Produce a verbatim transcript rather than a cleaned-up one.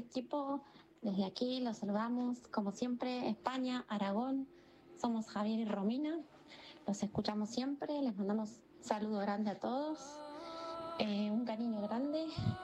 equipo. Desde aquí los saludamos, como siempre, España, Aragón. Somos Javier y Romina. Los escuchamos siempre. Les mandamos un saludo grande a todos. Eh, un cariño grande.